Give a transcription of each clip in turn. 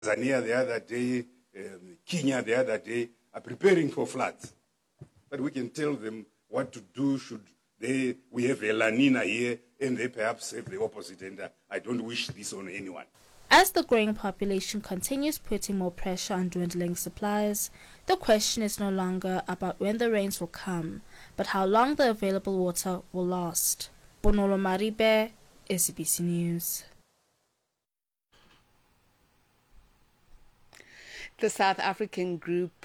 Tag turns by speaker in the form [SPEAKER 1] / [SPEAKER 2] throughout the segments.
[SPEAKER 1] Tanzania the other day, Kenya the other day, are preparing for floods. But we can tell them what to do should we have a La Nina here, and they perhaps have the opposite, and I don't wish this on anyone.
[SPEAKER 2] As the growing population continues putting more pressure on dwindling supplies, the question is no longer about when the rains will come, but how long the available water will last. Bonolo Maribe, SABC News.
[SPEAKER 3] The South African group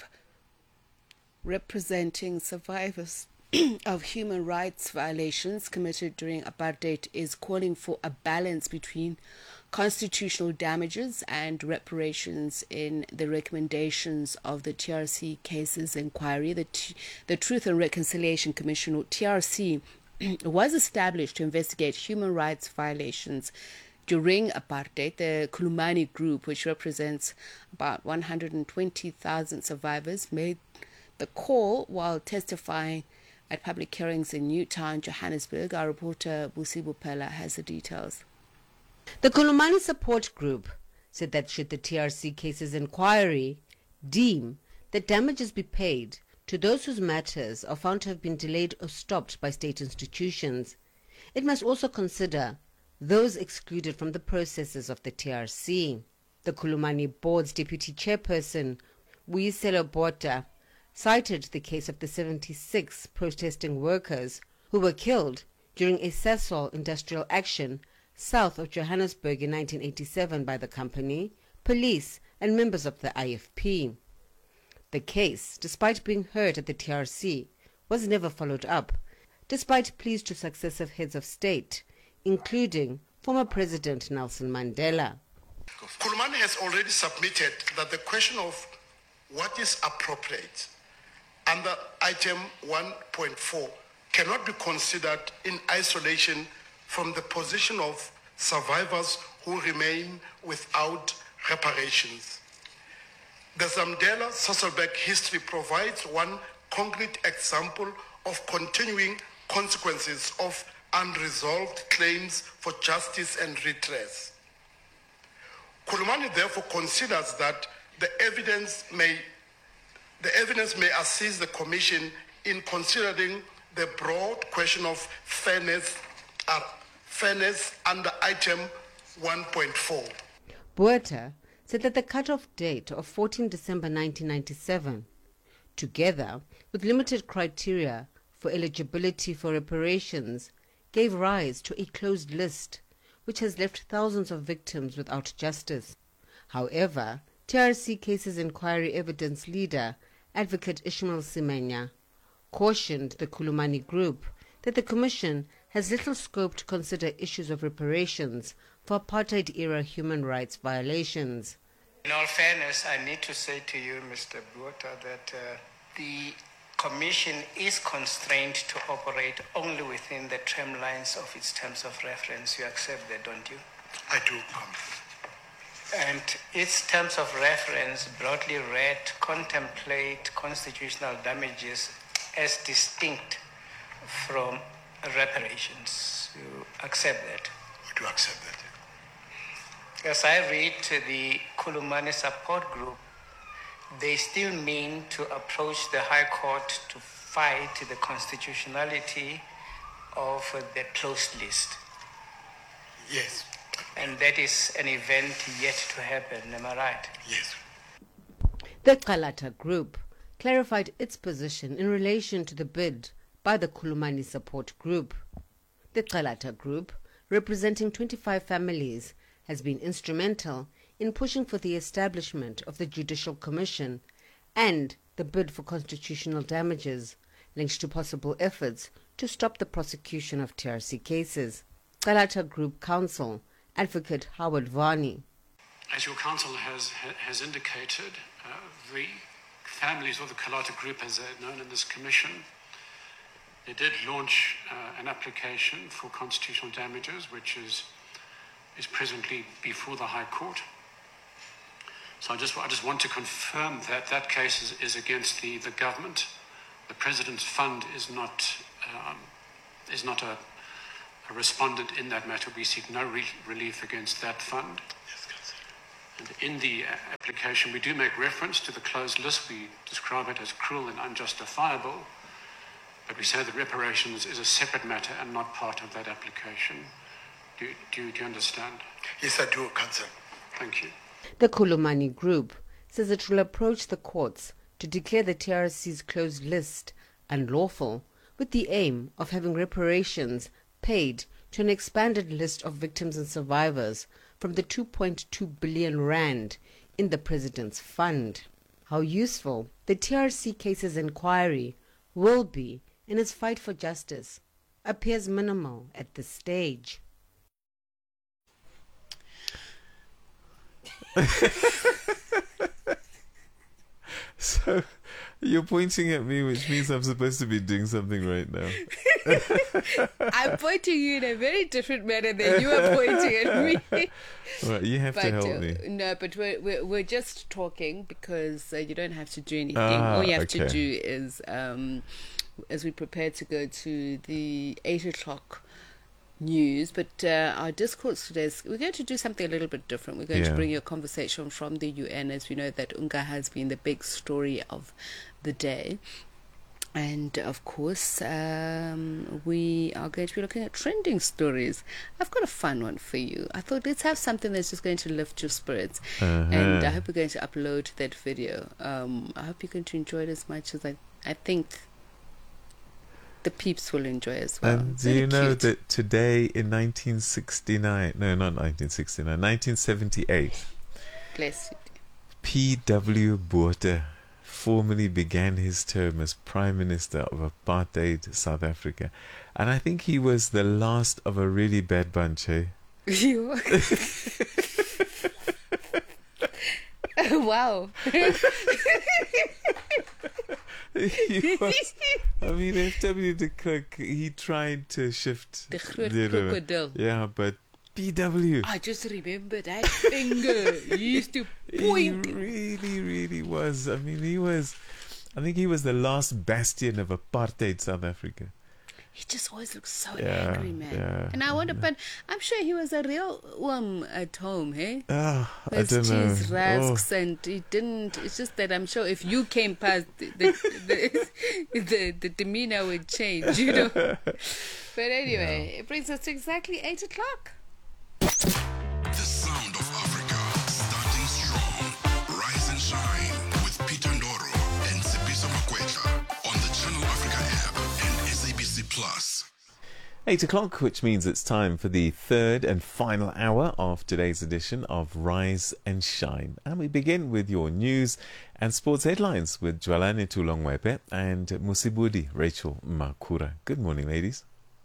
[SPEAKER 3] representing survivors of human rights violations committed during apartheid is calling for a balance between constitutional damages and reparations in the recommendations of the TRC cases inquiry. The Truth and Reconciliation Commission, or TRC, was established to investigate human rights violations during apartheid. The Khulumani group, which represents about 120,000 survivors, made the call while testifying at public hearings in Newtown, Johannesburg. Our reporter Busibu Pella has the details.
[SPEAKER 4] The Khulumani support group said that should the TRC cases inquiry deem that damages be paid to those whose matters are found to have been delayed or stopped by state institutions, it must also consider those excluded from the processes of the TRC. The Khulumani board's deputy chairperson, Vuyiselo Botha, cited the case of the 76 protesting workers who were killed during a Sasol industrial action south of Johannesburg in 1987 by the company, police and members of the IFP. The case, despite being heard at the TRC, was never followed up, despite pleas to successive heads of state, including former President Nelson Mandela.
[SPEAKER 5] Khulumani has already submitted that the question of what is appropriate under item 1.4 cannot be considered in isolation from the position of survivors who remain without reparations. The Zamdela Sasolburg history provides one concrete example of continuing consequences of unresolved claims for justice and redress. Khulumani therefore considers that the evidence may assist the Commission in considering the broad question of fairness under item 1.4.
[SPEAKER 4] Botha said that the cut-off date of 14 December 1997, together with limited criteria for eligibility for reparations, gave rise to a closed list, which has left thousands of victims without justice. However, TRC cases inquiry evidence leader, Advocate Ishmael Semenya, cautioned the Khulumani group that the Commission has little scope to consider issues of reparations for apartheid-era human rights violations.
[SPEAKER 6] In all fairness, I need to say to you, Mr. Botha, that the Commission is constrained to operate only within the tramlines of its terms of reference. You accept that, don't you?
[SPEAKER 5] I do.
[SPEAKER 6] And its terms of reference, broadly read, contemplate constitutional damages as distinct from reparations. You accept that?
[SPEAKER 5] I do accept that.
[SPEAKER 6] As I read the Khulumani support group, they still mean to approach the High Court to fight the constitutionality of the closed list.
[SPEAKER 5] Yes.
[SPEAKER 6] And that is an event yet to happen, am I right?
[SPEAKER 5] Yes.
[SPEAKER 4] The Qalata group clarified its position in relation to the bid by the Khulumani support group. The Qalata group, representing 25 families, has been instrumental in pushing for the establishment of the Judicial Commission and the bid for constitutional damages linked to possible efforts to stop the prosecution of TRC cases. Qalata Group Counsel, Advocate Howard Varney.
[SPEAKER 7] As your counsel has indicated, the families of the Qalata Group, as they're known in this commission, they did launch an application for constitutional damages, which is presently before the High Court. So I just want to confirm that that case is against the government. The President's Fund is not a respondent in that matter. We seek no relief against that fund. And in the application, we do make reference to the closed list. We describe it as cruel and unjustifiable, but we say that reparations is a separate matter and not part of that application. Do you understand?
[SPEAKER 5] Yes, I do, Council.
[SPEAKER 7] Thank you.
[SPEAKER 4] The Khulumani Group says it will approach the courts to declare the TRC's closed list unlawful, with the aim of having reparations paid to an expanded list of victims and survivors from the 2.2 billion rand in the President's Fund. How useful the TRC cases inquiry will be in its fight for justice appears minimal at this stage.
[SPEAKER 8] So you're pointing at me, which means I'm supposed to be doing something right now.
[SPEAKER 3] I'm pointing you in a very different manner than you are pointing at me.
[SPEAKER 8] Right, you have to help me.
[SPEAKER 3] No, but we're just talking because you don't have to do anything. All you have to do is, as we prepare to go to the 8 o'clock news, but our discourse today is we're going to do something a little bit different. We're going to bring you a conversation from the UN, as we know that UNGA has been the big story of the day. And of course, we are going to be looking at trending stories. I've got a fun one for you. I thought let's have something that's just going to lift your spirits. And I hope we're going to upload that video. I hope you're going to enjoy it as much as I think the peeps will enjoy as well.
[SPEAKER 8] Do you know that today in 1978,
[SPEAKER 3] bless you,
[SPEAKER 8] P.W. Botha formally began his term as Prime Minister of Apartheid South Africa. And I think he was the last of a really bad bunch, eh?
[SPEAKER 3] Wow.
[SPEAKER 8] He was, I mean, F.W. de Klerk, he tried to shift
[SPEAKER 3] the crocodile.
[SPEAKER 8] Yeah, but P.W.
[SPEAKER 3] I just remember that finger. He used to point.
[SPEAKER 8] He really was. I mean, I think he was the last bastion of apartheid South Africa.
[SPEAKER 3] He just always looks so angry, man. Yeah, and I wonder, but I'm sure he was a real worm at home, hey?
[SPEAKER 8] I don't know.
[SPEAKER 3] Cheese rasks, and he didn't. It's just that I'm sure if you came past, the demeanor would change, you know. But anyway, it brings us to exactly 8 o'clock.
[SPEAKER 9] The sound of Africa, starting strong. Rise and shine with Peter Ndoro and Sipiso Makwetla on the Channel Africa app and SABC Plus.
[SPEAKER 8] 8 o'clock, which means it's time for the third and final hour of today's edition of Rise and Shine. And we begin with your news and sports headlines with Jwalane Tulongwepe and Musibudi Rachel Makura. Good morning, ladies.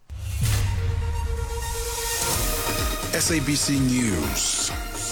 [SPEAKER 9] SABC News.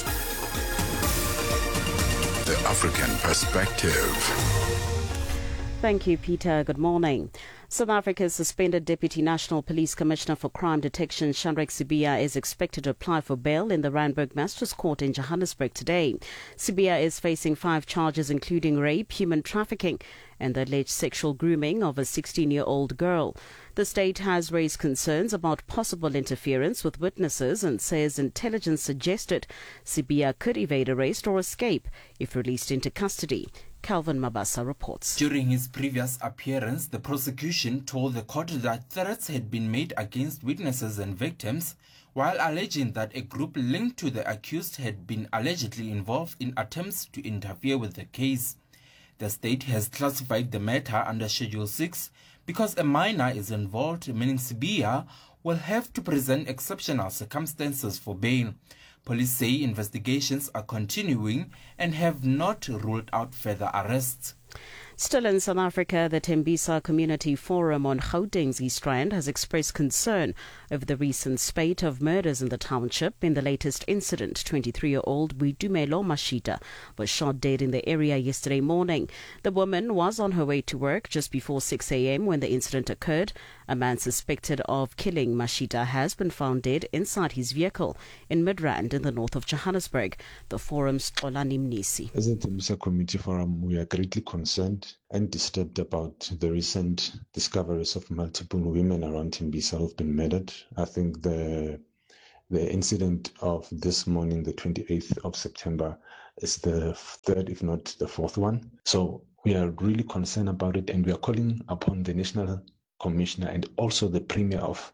[SPEAKER 9] The African Perspective.
[SPEAKER 10] Thank you, Peter. Good morning. South Africa's suspended Deputy National Police Commissioner for Crime Detection, Shanrek Sibiya, is expected to apply for bail in the Randburg Magistrates Court in Johannesburg today. Sibiya is facing 5 charges, including rape, human trafficking, and the alleged sexual grooming of a 16-year-old girl. The state has raised concerns about possible interference with witnesses and says intelligence suggested Sibiya could evade arrest or escape if released into custody. Calvin Mabasa reports.
[SPEAKER 11] During his previous appearance, the prosecution told the court that threats had been made against witnesses and victims, while alleging that a group linked to the accused had been allegedly involved in attempts to interfere with the case. The state has classified the matter under Schedule 6 because a minor is involved, meaning Sibiya will have to present exceptional circumstances for bail. Police say investigations are continuing and have not ruled out further arrests.
[SPEAKER 10] Still in South Africa, the Tembisa Community Forum on Gauteng's East Rand has expressed concern over the recent spate of murders in the township. In the latest incident, 23-year-old Boitumelo Mashita was shot dead in the area yesterday morning. The woman was on her way to work just before 6 a.m. when the incident occurred. A man suspected of killing Mashita has been found dead inside his vehicle in Midrand in the north of Johannesburg. The forum's Xolani Mnisi.
[SPEAKER 12] As a Tembisa Community Forum, we are greatly concerned and disturbed about the recent discoveries of multiple women around Tembisa who have been murdered. I think the The incident of this morning, the 28th of September, is the third, if not the fourth one. So we are really concerned about it, and we are calling upon the National Commissioner and also the Premier of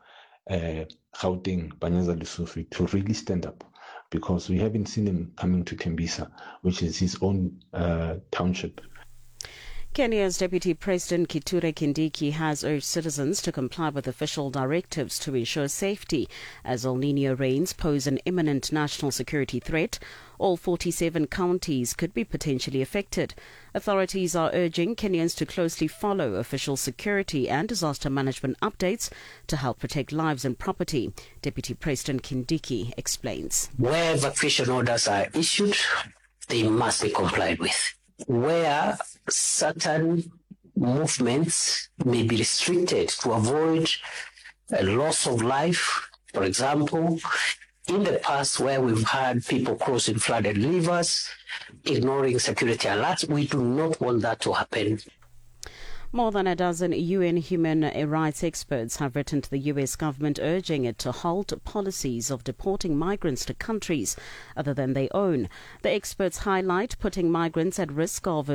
[SPEAKER 12] Gauteng, Panyaza Lesufi, to really stand up, because we haven't seen him coming to Tembisa, which is his own township.
[SPEAKER 10] Kenya's Deputy President Kithure Kindiki has urged citizens to comply with official directives to ensure safety as El Niño rains pose an imminent national security threat. All 47 counties could be potentially affected. Authorities are urging Kenyans to closely follow official security and disaster management updates to help protect lives and property. Deputy President Kindiki explains.
[SPEAKER 13] Where evacuation orders are issued, they must be complied with. Where certain movements may be restricted to avoid a loss of life, for example, in the past where we've had people crossing flooded rivers, ignoring security alerts, we do not want that to happen.
[SPEAKER 10] More than a dozen UN human rights experts have written to the U.S. government urging it to halt policies of deporting migrants to countries other than their own. The experts highlight putting migrants at risk of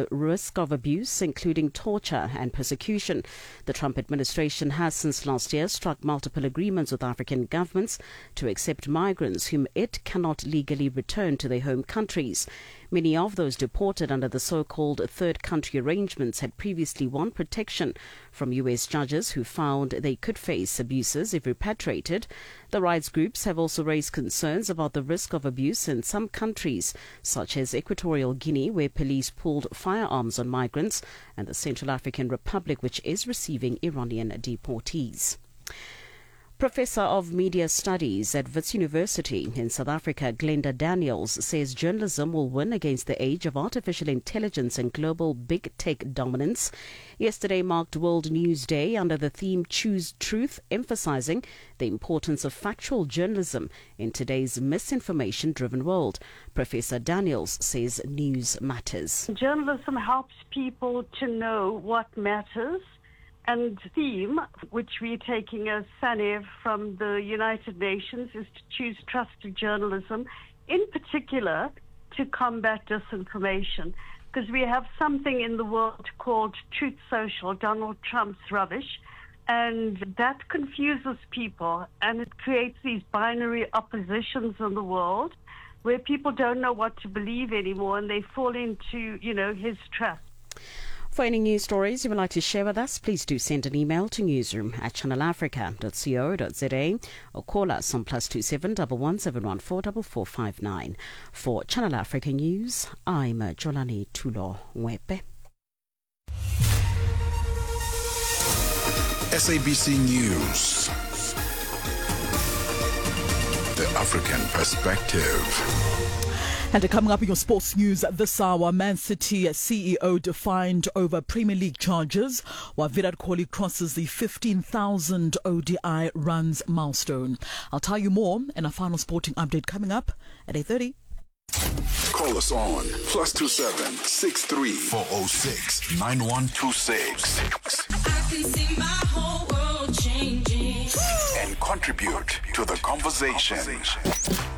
[SPEAKER 10] abuse, including torture and persecution. The Trump administration has since last year struck multiple agreements with African governments to accept migrants whom it cannot legally return to their home countries. Many of those deported under the so-called third country arrangements had previously won protection from U.S. judges who found they could face abuses if repatriated. The rights groups have also raised concerns about the risk of abuse in some countries, such as Equatorial Guinea, where police pulled firearms on migrants, and the Central African Republic, which is receiving Iranian deportees. Professor of Media Studies at Wits University in South Africa, Glenda Daniels, says journalism will win against the age of artificial intelligence and global big tech dominance. Yesterday marked World News Day under the theme Choose Truth, emphasizing the importance of factual journalism in today's misinformation-driven world. Professor Daniels says news matters.
[SPEAKER 14] Journalism helps people to know what matters. And the theme, which we're taking as SANEV from the United Nations, is to choose trusted journalism, in particular to combat disinformation. Because we have something in the world called Truth Social, Donald Trump's rubbish, and that confuses people, and it creates these binary oppositions in the world where people don't know what to believe anymore, and they fall into, his trap.
[SPEAKER 10] For any news stories you would like to share with us, please do send an email to newsroom@channelafrica.co.za or call us on +27 11 For Channel Africa News, I'm Jolani Tulo Mwepe.
[SPEAKER 9] SABC News. The African Perspective.
[SPEAKER 15] And coming up in your sports news this hour, Man City CEO defined over Premier League charges, while Virat Kohli crosses the 15,000 ODI runs milestone. I'll tell you more in a final sporting update coming up at 8:30.
[SPEAKER 9] Call us on +27 63 406 9126.
[SPEAKER 16] I can see my whole world changing.
[SPEAKER 9] And contribute to the conversation.